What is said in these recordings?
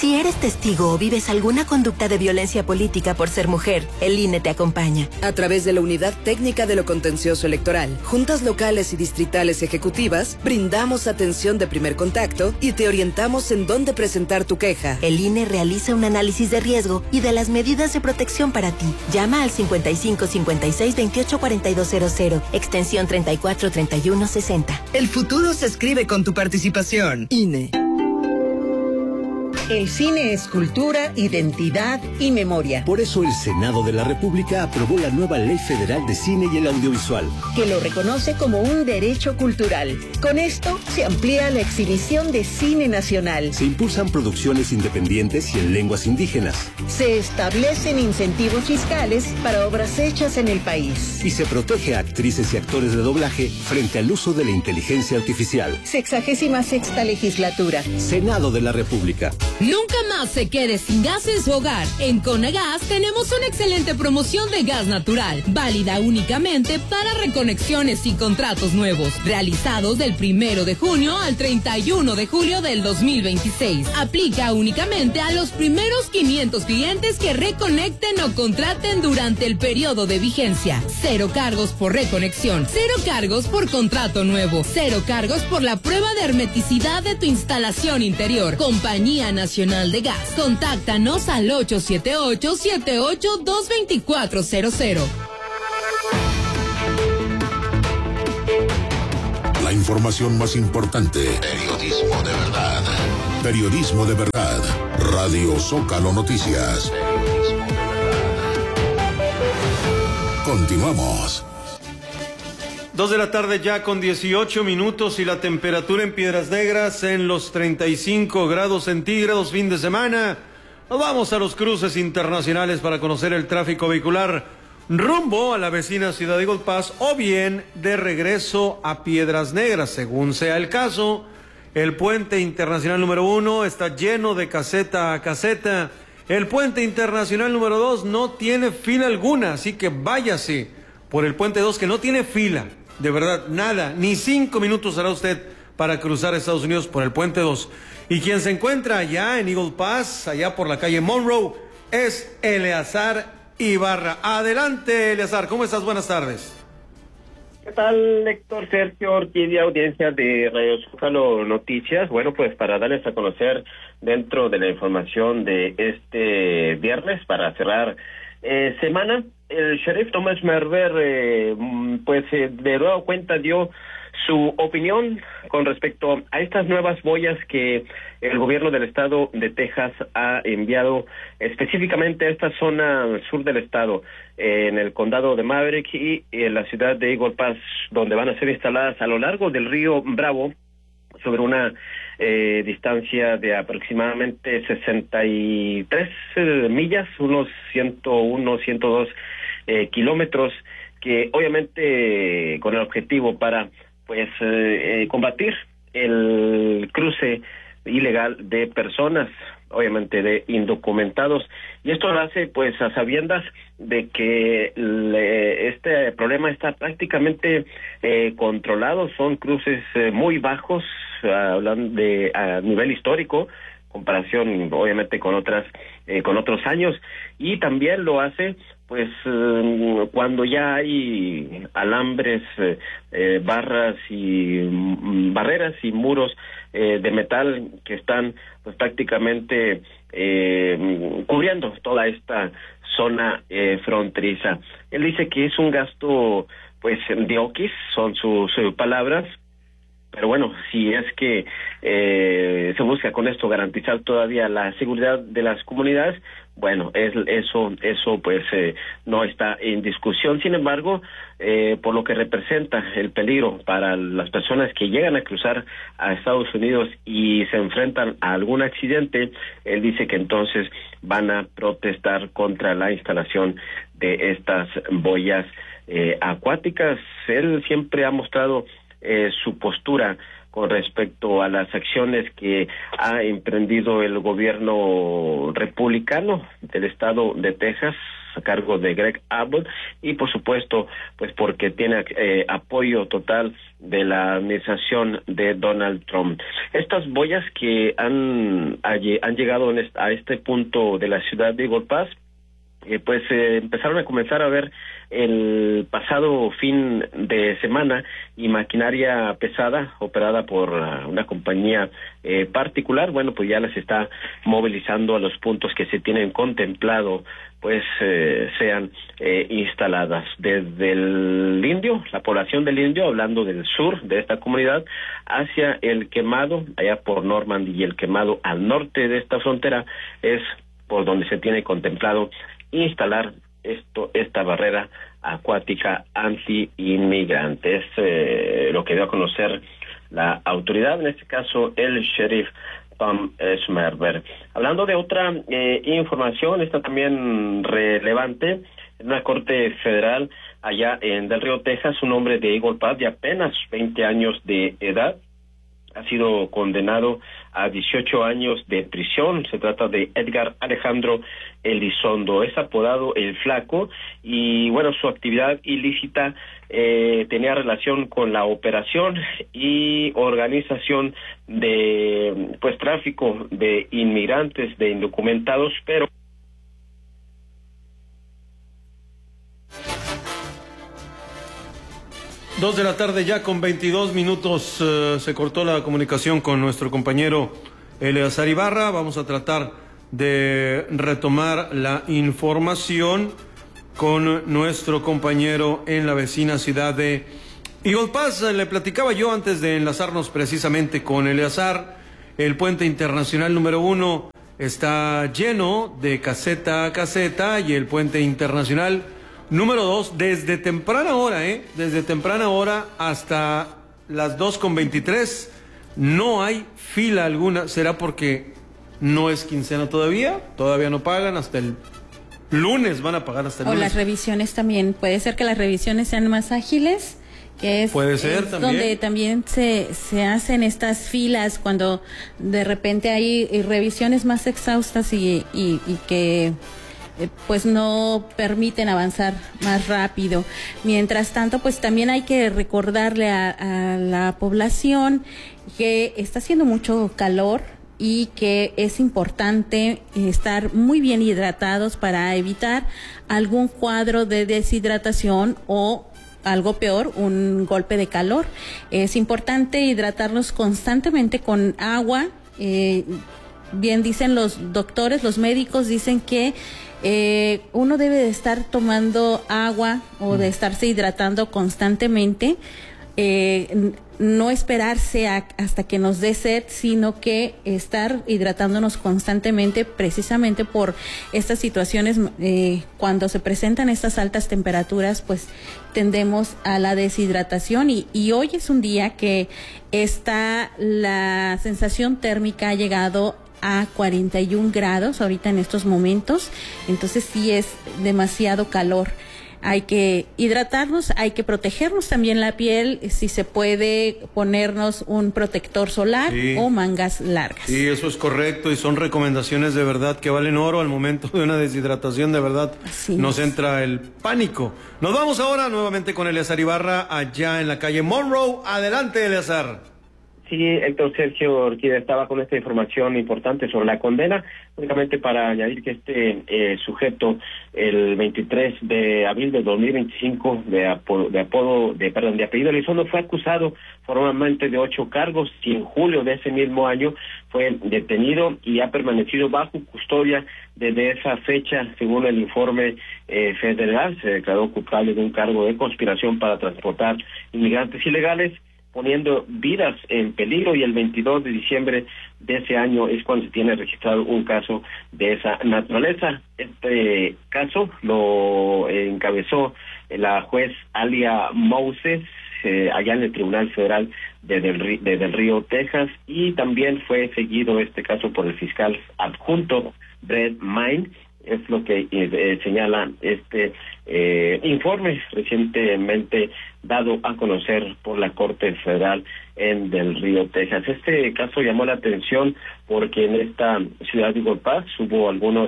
Si eres testigo o vives alguna conducta de violencia política por ser mujer, el INE te acompaña. A través de la Unidad Técnica de lo Contencioso Electoral, juntas locales y distritales ejecutivas, brindamos atención de primer contacto y te orientamos en dónde presentar tu queja. El INE realiza un análisis de riesgo y de las medidas de protección para ti. Llama al 55 56 28 4200, extensión 34 31 60. El futuro se escribe con tu participación. INE. El cine es cultura, identidad y memoria. Por eso el Senado de la República aprobó la nueva Ley Federal de Cine y el Audiovisual, que lo reconoce como un derecho cultural. Con esto se amplía la exhibición de cine nacional. Se impulsan producciones independientes y en lenguas indígenas. Se establecen incentivos fiscales para obras hechas en el país. Y se protege a actrices y actores de doblaje frente al uso de la inteligencia artificial. 66ª legislatura. Senado de la República. Nunca más se quede sin gas en su hogar. En Conagas tenemos una excelente promoción de gas natural, válida únicamente para reconexiones y contratos nuevos, realizados del 1 de junio al 31 de julio del 2026. Aplica únicamente a los primeros 500 clientes que reconecten o contraten durante el periodo de vigencia. 0 cargos por reconexión, 0 cargos por contrato nuevo, 0 cargos por la prueba de hermeticidad de tu instalación interior. Compañía Nacional de Gas. Contáctanos al 878-78-22400. La información más importante. Periodismo de verdad. Periodismo de verdad. Radio Zócalo Noticias. Continuamos. 2 de la tarde ya con 18 minutos y la temperatura en Piedras Negras en los 35 grados centígrados, fin de semana. Nos vamos a los cruces internacionales para conocer el tráfico vehicular rumbo a la vecina ciudad de Eagle Pass o bien de regreso a Piedras Negras, según sea el caso. El puente internacional número 1 está lleno de caseta a caseta. El puente internacional número 2 no tiene fila alguna, así que váyase por el puente 2 que no tiene fila. De verdad, nada, ni 5 minutos hará usted para cruzar Estados Unidos por el puente 2. Y quien se encuentra allá en Eagle Pass, allá por la calle Monroe, es Eleazar Ibarra. Adelante, Eleazar, ¿cómo estás? Buenas tardes. ¿Qué tal, Héctor, Sergio, Orquídea, audiencia de Radio Zócalo Noticias? Bueno, pues para darles a conocer dentro de la información de este viernes, para cerrar semana, el sheriff Thomas Merver, de nueva cuenta dio su opinión con respecto a estas nuevas boyas que el gobierno del estado de Texas ha enviado específicamente a esta zona sur del estado, en el condado de Maverick y en la ciudad de Eagle Pass, donde van a ser instaladas a lo largo del río Bravo, sobre una distancia de aproximadamente 63 millas, unos 101, 102 kilómetros, que obviamente con el objetivo para combatir el cruce ilegal de personas, obviamente de indocumentados, y esto lo hace pues a sabiendas de que este problema está prácticamente controlado. Son cruces muy bajos, hablando de a nivel histórico, comparación obviamente con otros años, y también lo hace pues cuando ya hay alambres, barras y barreras y muros de metal que están pues prácticamente cubriendo toda esta zona fronteriza. Él dice que es un gasto pues de oquis, son sus palabras, pero bueno, si es que se busca con esto garantizar todavía la seguridad de las comunidades, bueno, eso pues no está en discusión. Sin embargo, por lo que representa el peligro para las personas que llegan a cruzar a Estados Unidos y se enfrentan a algún accidente, él dice que entonces van a protestar contra la instalación de estas boyas acuáticas. Él siempre ha mostrado su postura con respecto a las acciones que ha emprendido el gobierno republicano del estado de Texas a cargo de Greg Abbott, y por supuesto pues porque tiene apoyo total de la administración de Donald Trump. Estas boyas que han llegado a este punto de la ciudad de Eagle Pass, empezaron a comenzar a ver el pasado fin de semana, y maquinaria pesada operada por una compañía particular, pues ya las está movilizando a los puntos que se tienen contemplado sean instaladas. Desde el Indio, la población del Indio, hablando del sur de esta comunidad, hacia el Quemado, allá por Normandy, y el Quemado al norte de esta frontera es por donde se tiene contemplado instalar esta barrera acuática anti-inmigrante. Es lo que dio a conocer la autoridad, en este caso el sheriff Tom Schmerber. Hablando de otra información, esta también relevante, en una corte federal allá en Del Río, Texas, un hombre de Eagle Pass de apenas 20 años de edad ha sido condenado a 18 años de prisión. Se trata de Edgar Alejandro Elizondo. Es apodado El Flaco, y su actividad ilícita tenía relación con la operación y organización de tráfico de inmigrantes, de indocumentados, pero 2 de la tarde ya con 22 minutos, se cortó la comunicación con nuestro compañero Eleazar Ibarra. Vamos a tratar de retomar la información con nuestro compañero en la vecina ciudad de Eagle Pass. Le platicaba yo antes de enlazarnos precisamente con Eleazar, el puente internacional número 1 está lleno de caseta a caseta, y el puente internacional número 2, desde temprana hora hasta las 2:23, no hay fila alguna. ¿Será porque no es quincena todavía? Todavía no pagan, hasta el lunes van a pagar, hasta el lunes. O las revisiones también, puede ser que las revisiones sean más ágiles, que es, puede ser también, donde también se hacen estas filas cuando de repente hay revisiones más exhaustas y que no permiten avanzar más rápido. Mientras tanto, también hay que recordarle a la población que está haciendo mucho calor y que es importante estar muy bien hidratados para evitar algún cuadro de deshidratación o algo peor, un golpe de calor. Es importante hidratarnos constantemente con agua. Bien dicen los doctores, los médicos dicen que uno debe de estar tomando agua o de estarse hidratando constantemente, no esperarse hasta que nos dé sed, sino que estar hidratándonos constantemente, precisamente por estas situaciones. Cuando se presentan estas altas temperaturas, tendemos a la deshidratación, y hoy es un día que la sensación térmica ha llegado a 41 grados ahorita en estos momentos, entonces sí es demasiado calor. Hay que hidratarnos, hay que protegernos también la piel, si se puede ponernos un protector solar, sí, o mangas largas. Sí, eso es correcto, y son recomendaciones de verdad que valen oro. Al momento de una deshidratación, de verdad, nos entra el pánico. Nos vamos ahora nuevamente con Eleazar Ibarra, allá en la calle Monroe. Adelante, Eleazar. Sí, Héctor Sergio Orquídea estaba con esta información importante sobre la condena, únicamente para añadir que este sujeto, el 23 de abril de 2025, de apellido Elizondo, fue acusado formalmente de 8 cargos, y en julio de ese mismo año fue detenido y ha permanecido bajo custodia desde esa fecha. Según el informe federal, se declaró culpable de un cargo de conspiración para transportar inmigrantes ilegales, poniendo vidas en peligro, y el 22 de diciembre de ese año es cuando se tiene registrado un caso de esa naturaleza. Este caso lo encabezó la juez Alia Moses, allá en el Tribunal Federal de Del Río, Texas, y también fue seguido este caso por el fiscal adjunto Brett Mine, es lo que señala este informe recientemente dado a conocer por la Corte Federal en Del Río, Texas. Este caso llamó la atención porque en esta ciudad de Eagle Pass hubo algunos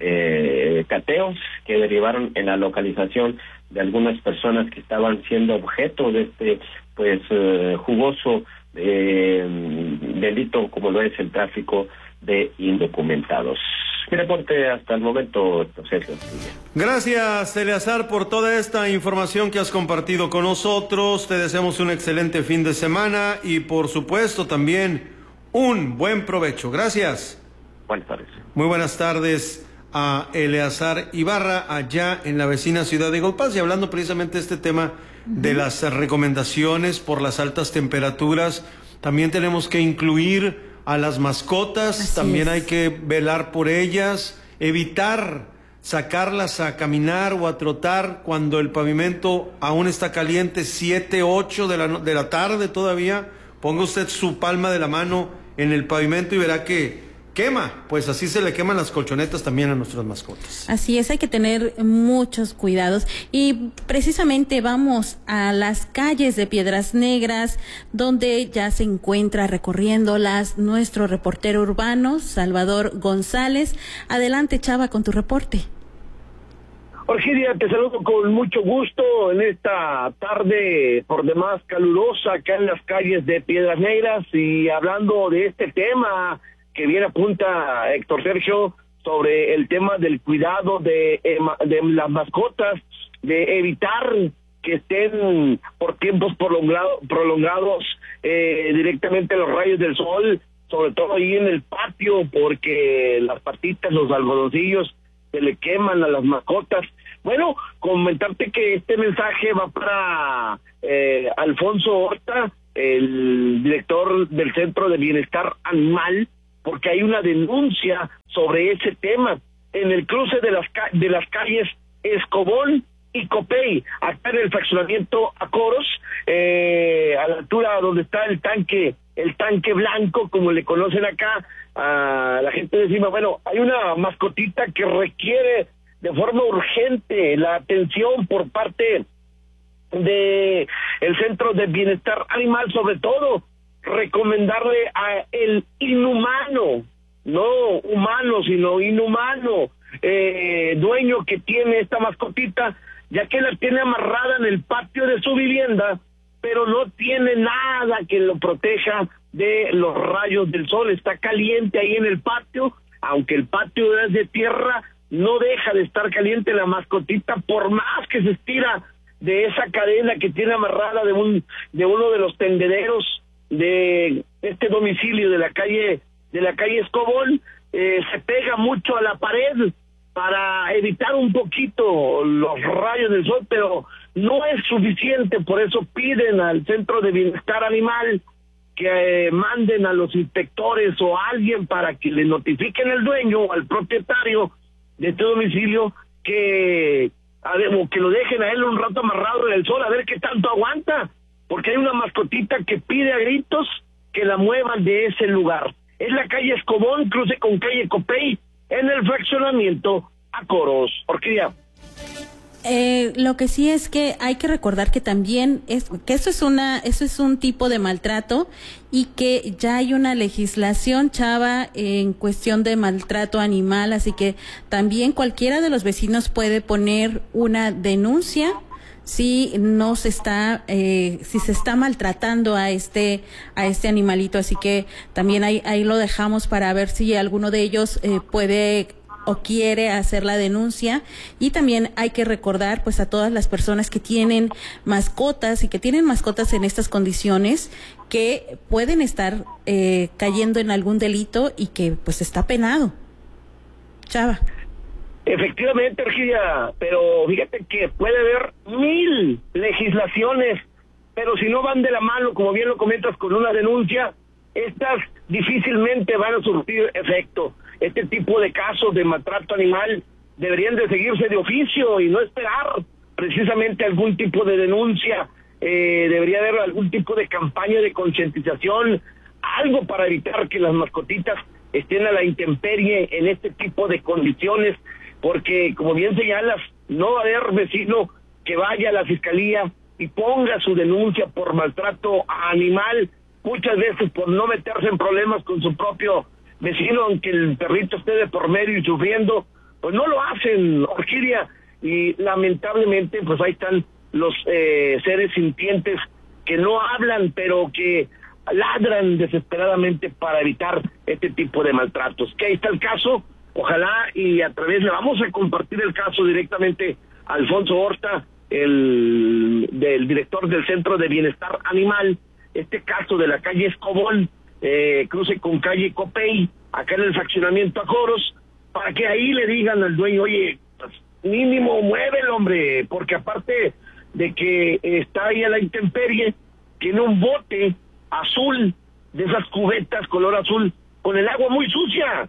cateos que derivaron en la localización de algunas personas que estaban siendo objeto de este jugoso delito como lo es el tráfico de indocumentados. Mi reporte hasta el momento, Sergio. Gracias, Eleazar, por toda esta información que has compartido con nosotros. Te deseamos un excelente fin de semana y, por supuesto, también un buen provecho. Gracias. Buenas tardes. Muy buenas tardes a Eleazar Ibarra, allá en la vecina ciudad de Eagle Pass. Y hablando precisamente de este tema de las recomendaciones por las altas temperaturas, también tenemos que incluir a las mascotas. También hay que velar por ellas, evitar sacarlas a caminar o a trotar cuando el pavimento aún está caliente, 7, 8 de la tarde todavía. Ponga usted su palma de la mano en el pavimento y verá que quema, pues así se le queman las colchonetas también a nuestras mascotas. Así es, hay que tener muchos cuidados y precisamente vamos a las calles de Piedras Negras, donde ya se encuentra recorriéndolas nuestro reportero urbano, Salvador González. Adelante, Chava, con tu reporte. Orquídea, te saludo con mucho gusto en esta tarde por demás calurosa acá en las calles de Piedras Negras, y hablando de este tema que bien apunta Héctor Sergio sobre el tema del cuidado de las mascotas, de evitar que estén por tiempos prolongados directamente los rayos del sol, sobre todo ahí en el patio, porque las patitas, los algodoncillos se le queman a las mascotas. Bueno, comentarte que este mensaje va para Alfonso Horta, el director del Centro de Bienestar Animal, porque hay una denuncia sobre ese tema en el cruce de las calles Escobón y Copey, acá en el fraccionamiento Acoros, a la altura donde está el tanque blanco, como le conocen acá a la gente de encima. Bueno, hay una mascotita que requiere de forma urgente la atención por parte de el Centro de Bienestar Animal, sobre todo recomendarle a el inhumano, no humano, sino inhumano, dueño que tiene esta mascotita, ya que la tiene amarrada en el patio de su vivienda, pero no tiene nada que lo proteja de los rayos del sol. Está caliente ahí en el patio, aunque el patio es de tierra, no deja de estar caliente la mascotita, por más que se estira de esa cadena que tiene amarrada de uno de los tendederos de este domicilio de la calle Escobón, se pega mucho a la pared para evitar un poquito los rayos del sol, pero no es suficiente. Por eso piden al Centro de Bienestar Animal que manden a los inspectores o a alguien para que le notifiquen al dueño o al propietario de este domicilio que lo dejen a él un rato amarrado en el sol, a ver qué tanto aguanta, porque hay una mascotita que pide a gritos que la muevan de ese lugar. Es la calle Escobón, cruce con calle Copey, en el fraccionamiento Acoros. Orquídea. Lo que sí es que hay que recordar que también que eso es un tipo de maltrato y que ya hay una legislación, Chava, en cuestión de maltrato animal, así que también cualquiera de los vecinos puede poner una denuncia si no se está si se está maltratando a este animalito, así que también ahí lo dejamos para ver si alguno de ellos puede o quiere hacer la denuncia. Y también hay que recordar pues a todas las personas que tienen mascotas y que tienen mascotas en estas condiciones que pueden estar cayendo en algún delito y que pues está penado. Chava. Efectivamente, Orquídea, pero fíjate que puede haber 1000 legislaciones, pero si no van de la mano, como bien lo comentas, con una denuncia, estas difícilmente van a surtir efecto. Este tipo de casos de maltrato animal deberían de seguirse de oficio y no esperar precisamente algún tipo de denuncia. Debería haber algún tipo de campaña de concientización, algo para evitar que las mascotitas estén a la intemperie en este tipo de condiciones porque como bien señalas, no va a haber vecino que vaya a la fiscalía y ponga su denuncia por maltrato animal, muchas veces por no meterse en problemas con su propio vecino, aunque el perrito esté de por medio y sufriendo, pues no lo hacen, Orquídea, y lamentablemente pues ahí están los seres sintientes que no hablan, pero que ladran desesperadamente para evitar este tipo de maltratos. Que ahí está el caso, ojalá y a través, le vamos a compartir el caso directamente a Alfonso Horta, del director del Centro de Bienestar Animal, este caso de la calle Escobón, cruce con calle Copey, acá en el fraccionamiento Ajoros, para que ahí le digan al dueño, oye, pues, mínimo muévelo, hombre, porque aparte de que está ahí a la intemperie, tiene un bote azul, de esas cubetas color azul, con el agua muy sucia,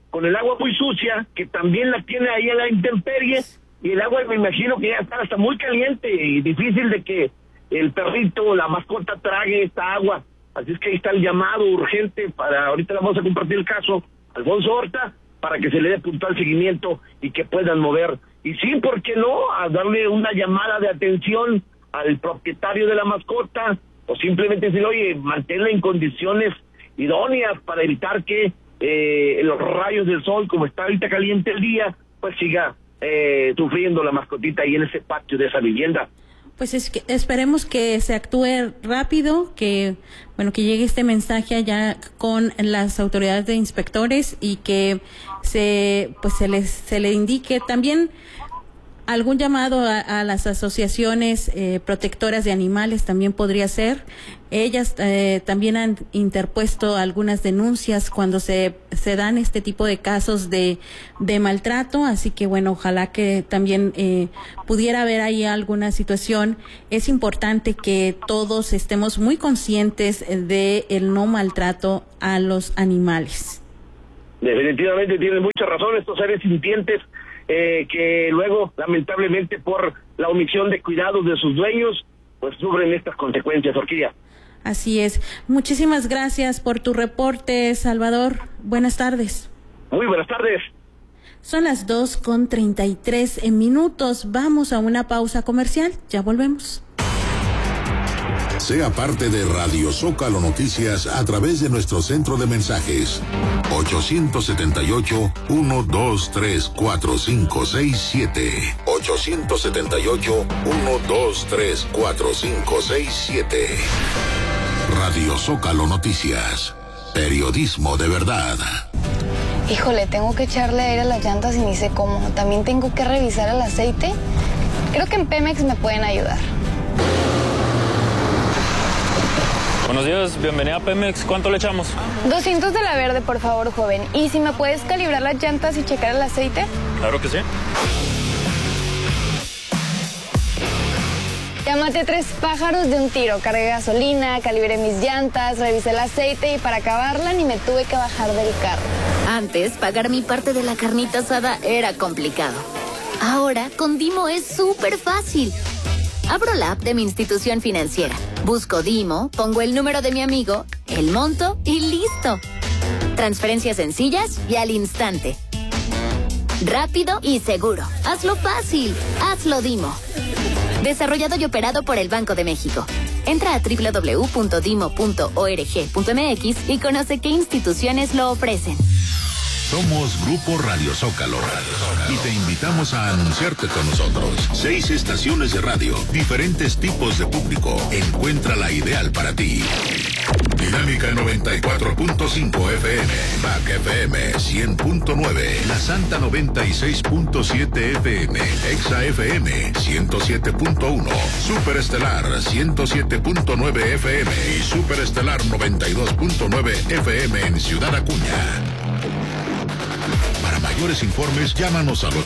que también la tiene ahí a la intemperie, y el agua me imagino que ya está hasta muy caliente y difícil de que el perrito, la mascota, trague esta agua. Así es que ahí está el llamado urgente para, ahorita le vamos a compartir el caso, Alfonso Horta, para que se le dé puntual seguimiento y que puedan mover. Y sí, ¿por qué no? A darle una llamada de atención al propietario de la mascota, o simplemente decir, oye, manténla en condiciones idóneas para evitar que los rayos del sol, como está ahorita caliente el día, pues siga sufriendo la mascotita ahí en ese patio de esa vivienda. Pues es que esperemos que se actúe rápido, que que llegue este mensaje allá con las autoridades de inspectores y que se le indique también algún llamado a las asociaciones protectoras de animales. También podría ser. Ellas también han interpuesto algunas denuncias cuando se dan este tipo de casos de maltrato, así que ojalá que también pudiera haber ahí alguna situación. Es importante que todos estemos muy conscientes de el no maltrato a los animales. Definitivamente tienen mucha razón estos seres sintientes que luego, lamentablemente, por la omisión de cuidados de sus dueños, pues sufren estas consecuencias, Orquídea. Así es. Muchísimas gracias por tu reporte, Salvador. Buenas tardes. Muy buenas tardes. Son las 2:33 Vamos a una pausa comercial. Ya volvemos. Sea parte de Radio Zócalo Noticias a través de nuestro centro de mensajes 878-123-4567 878-123-4567. Radio Zócalo Noticias, periodismo de verdad. Híjole, tengo que echarle aire a las llantas y ni sé cómo. También tengo que revisar el aceite. Creo que en Pemex me pueden ayudar. Buenos días, bienvenida a Pemex. ¿Cuánto le echamos? 200 de la verde, por favor, joven. ¿Y si me puedes calibrar las llantas y checar el aceite? Claro que sí. Ya maté 3 pájaros de un tiro. Cargué gasolina, calibré mis llantas, revisé el aceite y para acabarla ni me tuve que bajar del carro. Antes, pagar mi parte de la carnita asada era complicado. Ahora, con Dimo es súper fácil. Abro la app de mi institución financiera, busco Dimo, pongo el número de mi amigo, el monto y listo. Transferencias sencillas y al instante. Rápido y seguro. Hazlo fácil. Hazlo Dimo. Desarrollado y operado por el Banco de México. Entra a www.dimo.org.mx y conoce qué instituciones lo ofrecen. Somos Grupo Radio Zócalo y te invitamos a anunciarte con nosotros. 6 estaciones de radio, diferentes tipos de público. Encuentra la ideal para ti. Dinámica 94.5 FM, Back FM 100.9, La Santa 96.7 FM, Exa FM 107.1, Superestelar 107.9 FM y Superestelar 92.9 FM en Ciudad Acuña. Para mayores informes, llámanos al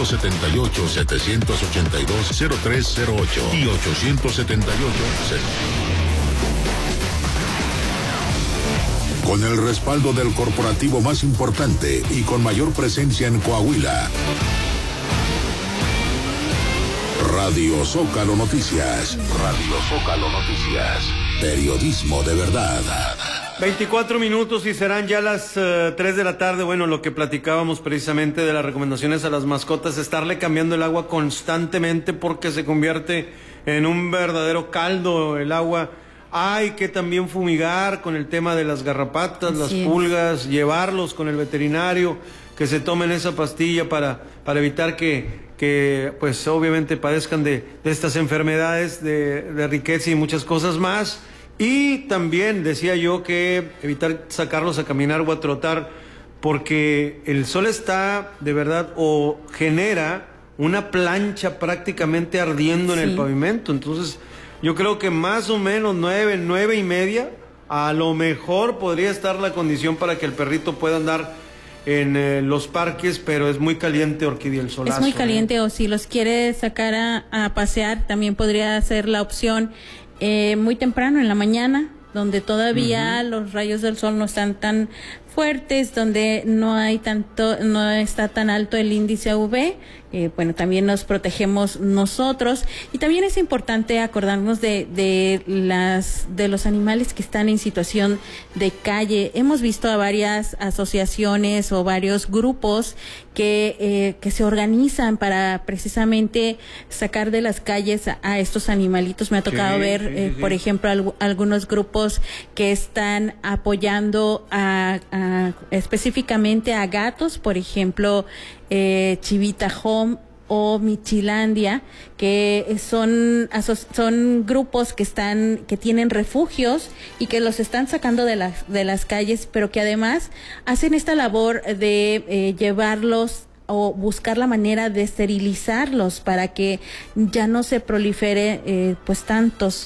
878-782-0308 y 878. Con el respaldo del corporativo más importante y con mayor presencia en Coahuila. Radio Zócalo Noticias. Radio Zócalo Noticias. Periodismo de verdad. 24 minutos y serán ya las 3 de la tarde. Bueno, lo que platicábamos precisamente de las recomendaciones a las mascotas, estarle cambiando el agua constantemente porque se convierte en un verdadero caldo el agua. Hay que también fumigar con el tema de las garrapatas, las pulgas, llevarlos con el veterinario, que se tomen esa pastilla para evitar que pues obviamente padezcan de estas enfermedades de riqueza y muchas cosas más. Y también decía yo que evitar sacarlos a caminar o a trotar, porque el sol está de verdad o genera una plancha prácticamente ardiendo en el pavimento. Entonces yo creo que más o menos 9:30 a lo mejor podría estar la condición para que el perrito pueda andar en los parques, pero es muy caliente, Orquídea, el solazo. Es muy caliente, o si los quiere sacar a pasear, también podría ser la opción muy temprano en la mañana, donde todavía los rayos del sol no están tan fuertes, donde no está tan alto el índice UV. Bueno, también nos protegemos nosotros, y también es importante acordarnos de los animales que están en situación de calle. Hemos visto a varias asociaciones o varios grupos que se organizan para precisamente sacar de las calles a estos animalitos. Me ha tocado ver, por ejemplo, algunos grupos que están apoyando específicamente a gatos, por ejemplo, Chivita Home o Michilandia, que son grupos que tienen refugios y que los están sacando de las calles, pero que además hacen esta labor de llevarlos o buscar la manera de esterilizarlos para que ya no se prolifere pues tantos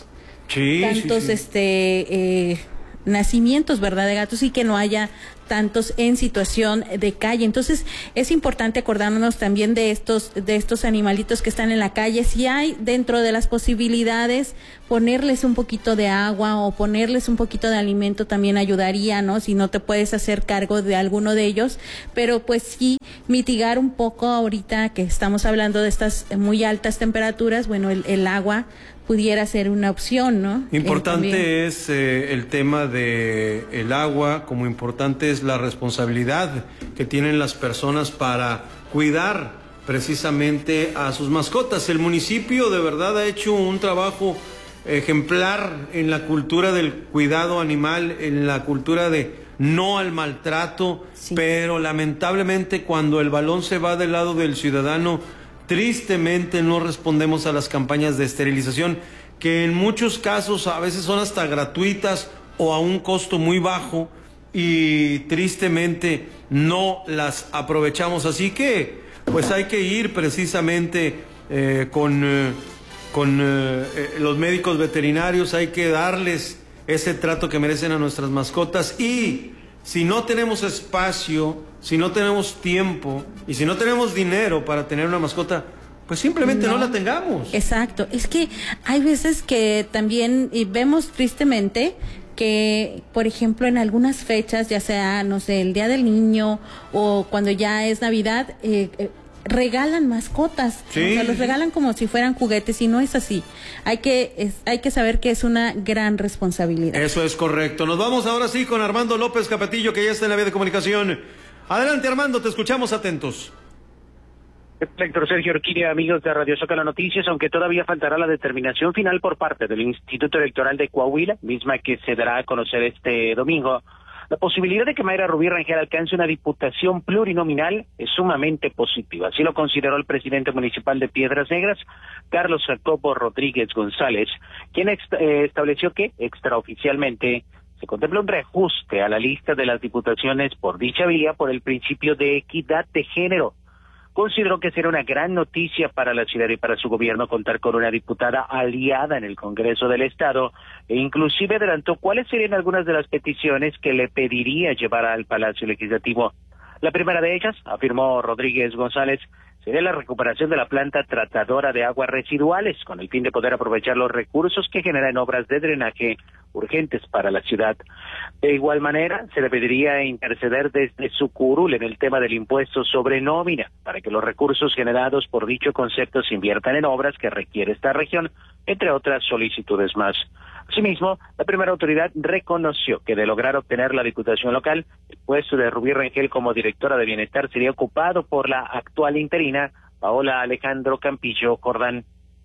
nacimientos, ¿verdad?, de gatos, y que no haya tantos en situación de calle. Entonces es importante acordarnos también de estos animalitos que están en la calle. Si hay dentro de las posibilidades ponerles un poquito de agua o ponerles un poquito de alimento también ayudaría, ¿no? Si no te puedes hacer cargo de alguno de ellos, pero pues sí mitigar un poco ahorita que estamos hablando de estas muy altas temperaturas. Bueno, el agua pudiera ser una opción, ¿no? Importante es el tema de el agua, como importante es la responsabilidad que tienen las personas para cuidar precisamente a sus mascotas. El municipio de verdad ha hecho un trabajo ejemplar en la cultura del cuidado animal, en la cultura de no al maltrato, pero lamentablemente cuando el balón se va del lado del ciudadano, tristemente no respondemos a las campañas de esterilización, que en muchos casos a veces son hasta gratuitas o a un costo muy bajo, y tristemente no las aprovechamos. Así que pues hay que ir precisamente con los médicos veterinarios, hay que darles ese trato que merecen a nuestras mascotas. Y si no tenemos espacio, si no tenemos tiempo y si no tenemos dinero para tener una mascota, pues simplemente no la tengamos. Exacto. Es que hay veces que también vemos tristemente que, por ejemplo, en algunas fechas, ya sea, no sé, el Día del Niño o cuando ya es Navidad, regalan mascotas, o sea, los regalan como si fueran juguetes, y no es así. Hay que saber que es una gran responsabilidad. Eso es correcto. Nos vamos ahora sí con Armando López Capetillo, que ya está en la vía de comunicación. Adelante, Armando, te escuchamos atentos. Héctor Sergio Orquídea, amigos de Radio Zócalo Noticias, aunque todavía faltará la determinación final por parte del Instituto Electoral de Coahuila, misma que se dará a conocer este domingo, la posibilidad de que Mayra Rubí Rangel alcance una diputación plurinominal es sumamente positiva. Así lo consideró el presidente municipal de Piedras Negras, Carlos Jacobo Rodríguez González, quien estableció que extraoficialmente se contempla un reajuste a la lista de las diputaciones por dicha vía por el principio de equidad de género. Consideró que será una gran noticia para la ciudad y para su gobierno contar con una diputada aliada en el Congreso del Estado, e inclusive adelantó cuáles serían algunas de las peticiones que le pediría llevar al Palacio Legislativo. La primera de ellas, afirmó Rodríguez González, sería la recuperación de la planta tratadora de aguas residuales, con el fin de poder aprovechar los recursos que generan obras de drenaje urgentes para la ciudad. De igual manera, se le pediría interceder desde su curul en el tema del impuesto sobre nómina, para que los recursos generados por dicho concepto se inviertan en obras que requiere esta región, entre otras solicitudes más. Asimismo, la primera autoridad reconoció que de lograr obtener la diputación local, el puesto de Rubí Rengel como directora de Bienestar sería ocupado por la actual interina, Paola Alejandro Campillo Cordán.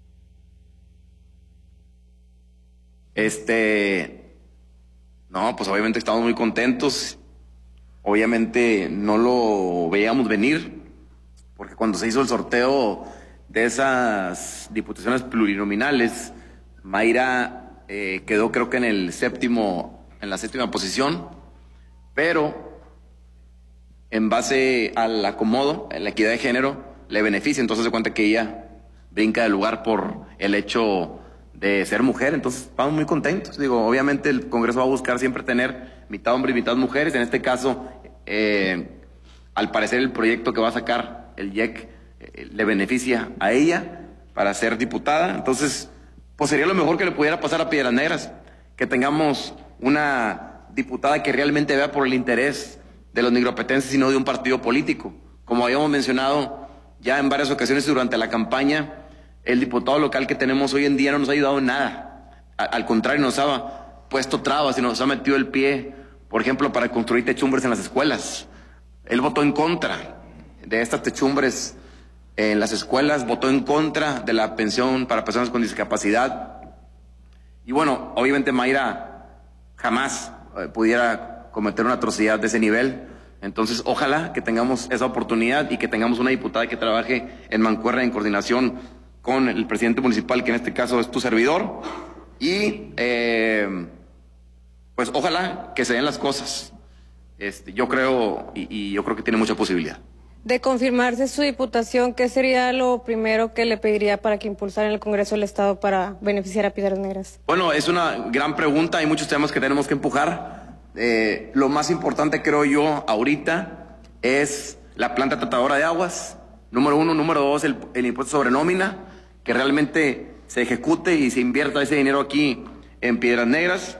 No, pues obviamente estamos muy contentos. Obviamente no lo veíamos venir, porque cuando se hizo el sorteo de esas diputaciones plurinominales, Mayra quedó creo que en la séptima posición, pero en base al acomodo, en la equidad de género, le beneficia, entonces se cuenta que ella brinca de lugar por el hecho de ser mujer, entonces estamos muy contentos. Digo, obviamente el Congreso va a buscar siempre tener mitad hombres y mitad mujeres. En este caso, al parecer el proyecto que va a sacar el IEC le beneficia a ella para ser diputada, entonces pues sería lo mejor que le pudiera pasar a Piedras Negras, que tengamos una diputada que realmente vea por el interés de los negropetenses y no de un partido político. Como habíamos mencionado ya en varias ocasiones durante la campaña, el diputado local que tenemos hoy en día no nos ha ayudado en nada. Al contrario, nos ha puesto trabas y nos ha metido el pie, por ejemplo, para construir techumbres en las escuelas. Él votó en contra de estas techumbres en las escuelas, votó en contra de la pensión para personas con discapacidad. Y bueno, obviamente Mayra jamás pudiera cometer una atrocidad de ese nivel. Entonces, ojalá que tengamos esa oportunidad y que tengamos una diputada que trabaje en mancuerna, en coordinación con el presidente municipal, que en este caso es tu servidor. Y pues ojalá que se den las cosas. Yo creo, y yo creo que tiene mucha posibilidad. De confirmarse su diputación, ¿qué sería lo primero que le pediría para que impulsara en el Congreso del Estado para beneficiar a Piedras Negras? Bueno, es una gran pregunta, hay muchos temas que tenemos que empujar. Lo más importante, creo yo, ahorita es la planta tratadora de aguas, número 1. Número 2, el impuesto sobre nómina, que realmente se ejecute y se invierta ese dinero aquí en Piedras Negras.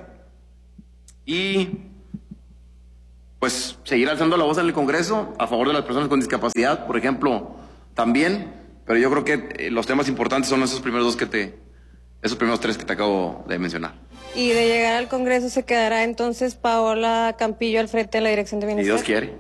Y pues seguir alzando la voz en el Congreso a favor de las personas con discapacidad, por ejemplo, también. Pero yo creo que los temas importantes son esos primeros tres que te acabo de mencionar. Y de llegar al Congreso, ¿se quedará entonces Paola Campillo al frente de la Dirección de Bienestar? Si Dios quiere.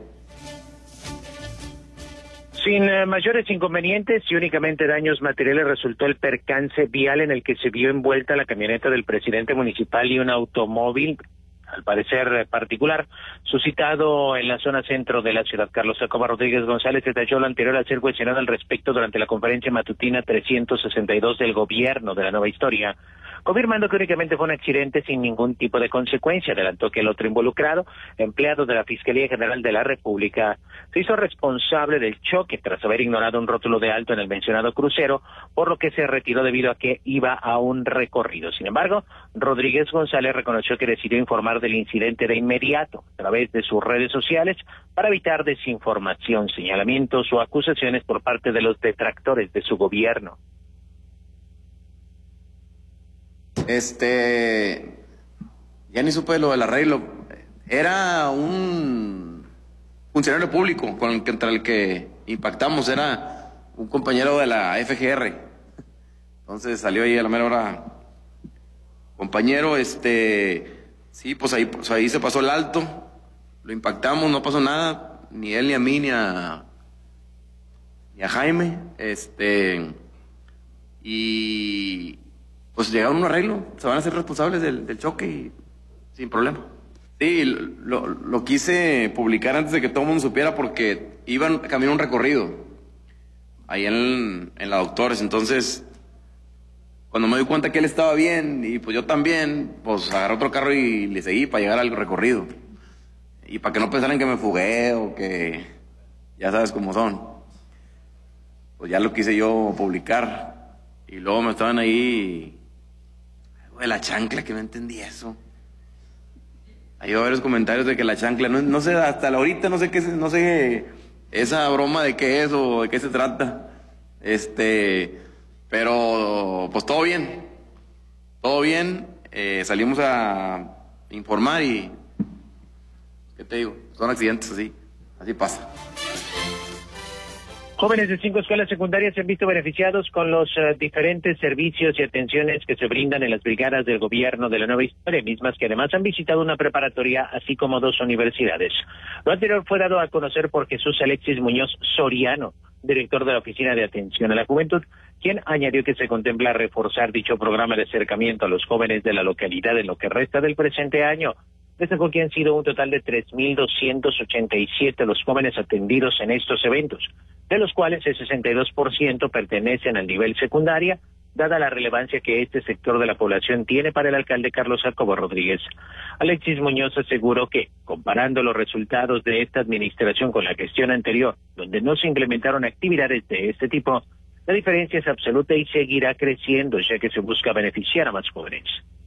Sin mayores inconvenientes y únicamente daños materiales resultó el percance vial en el que se vio envuelta la camioneta del presidente municipal y un automóvil, al parecer particular, suscitado en la zona centro de la ciudad. Carlos Jacobo Rodríguez González detalló lo anterior al ser cuestionado al respecto durante la conferencia matutina 362 del gobierno de la Nueva Historia, confirmando que únicamente fue un accidente sin ningún tipo de consecuencia. Adelantó que el otro involucrado, empleado de la Fiscalía General de la República, se hizo responsable del choque tras haber ignorado un rótulo de alto en el mencionado crucero, por lo que se retiró debido a que iba a un recorrido. Sin embargo, Rodríguez González reconoció que decidió informar del incidente de inmediato a través de sus redes sociales para evitar desinformación, señalamientos o acusaciones por parte de los detractores de su gobierno. Ya ni supe lo del arreglo. Era un funcionario público contra el que impactamos, era un compañero de la FGR. Entonces salió ahí a la mera hora, compañero, sí, pues ahí se pasó el alto, lo impactamos, no pasó nada, ni él, ni a mí, ni a Jaime, y pues llegaron a un arreglo, se van a ser responsables del choque y sin problema. Sí, lo quise publicar antes de que todo el mundo supiera porque iban camino a un recorrido ahí en la Doctores. Entonces, cuando me di cuenta que él estaba bien y pues yo también, pues agarré otro carro y le seguí para llegar al recorrido. Y para que no pensaran que me fugué o que ya sabes cómo son. Pues ya lo quise yo publicar y luego me estaban ahí de la chancla, que no entendí eso. Hay varios comentarios de que la chancla, no sé, hasta ahorita no sé esa broma de qué es o de qué se trata. Pero pues todo bien. salimos a informar y, ¿qué te digo? Son accidentes así pasa. Jóvenes de 5 escuelas secundarias se han visto beneficiados con los diferentes servicios y atenciones que se brindan en las brigadas del gobierno de la Nueva Historia, mismas que además han visitado una preparatoria, así como 2 universidades. Lo anterior fue dado a conocer por Jesús Alexis Muñoz Soriano, director de la Oficina de Atención a la Juventud, quien añadió que se contempla reforzar dicho programa de acercamiento a los jóvenes de la localidad en lo que resta del presente año. Destacó que han sido un total de 3.287 los jóvenes atendidos en estos eventos, de los cuales el 62% pertenecen al nivel secundaria, dada la relevancia que este sector de la población tiene para el alcalde Carlos Jacobo Rodríguez. Alexis Muñoz aseguró que, comparando los resultados de esta administración con la gestión anterior, donde no se implementaron actividades de este tipo, la diferencia es absoluta y seguirá creciendo, ya que se busca beneficiar a más jóvenes.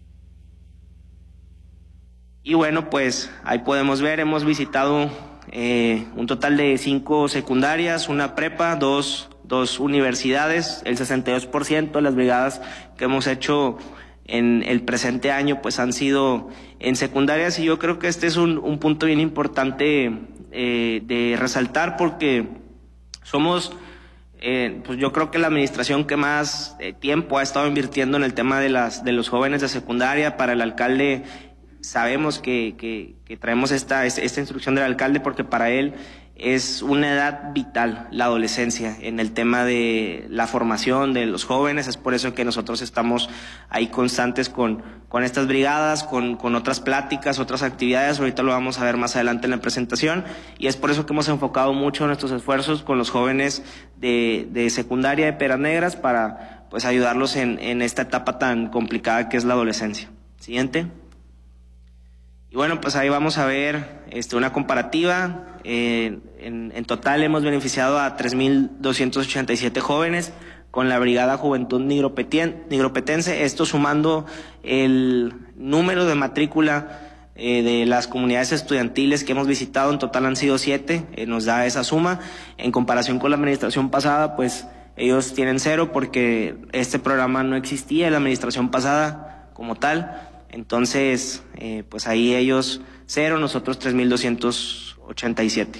Y bueno, pues ahí podemos ver, hemos visitado un total de 5 secundarias, una prepa, dos universidades, el 62% de las brigadas que hemos hecho en el presente año pues han sido en secundarias, y yo creo que este es un punto bien importante de resaltar, porque somos pues yo creo que la administración que más tiempo ha estado invirtiendo en el tema de los jóvenes de secundaria. Para el alcalde sabemos que traemos esta instrucción del alcalde porque para él es una edad vital la adolescencia en el tema de la formación de los jóvenes. Es por eso que nosotros estamos ahí constantes con estas brigadas, con otras pláticas, otras actividades. Ahorita lo vamos a ver más adelante en la presentación, y es por eso que hemos enfocado mucho nuestros esfuerzos con los jóvenes de secundaria de Piedras Negras para pues ayudarlos en esta etapa tan complicada que es la adolescencia. Siguiente. Y bueno, pues ahí vamos a ver una comparativa. En total hemos beneficiado a 3.287 jóvenes con la Brigada Juventud Nigropetense, esto sumando el número de matrícula de las comunidades estudiantiles que hemos visitado. En total han sido 7, nos da esa suma. En comparación con la administración pasada, pues ellos tienen 0 porque este programa no existía en la administración pasada como tal. Entonces, pues ahí ellos 0, nosotros 3.287.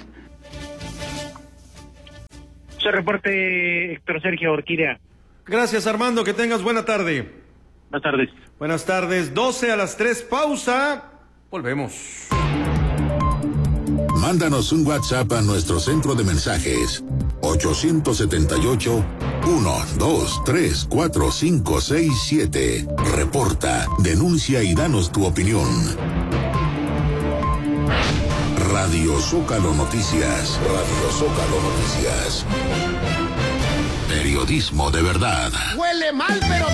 Se reporte Héctor Sergio Orquídea. Gracias, Armando, que tengas buena tarde. Buenas tardes. Buenas tardes, 12 a las 3, pausa. Volvemos. Mándanos un WhatsApp a nuestro centro de mensajes 878-123-4567. Reporta, denuncia y danos tu opinión. Radio Zócalo Noticias. Radio Zócalo Noticias. Periodismo de verdad. Huele mal, pero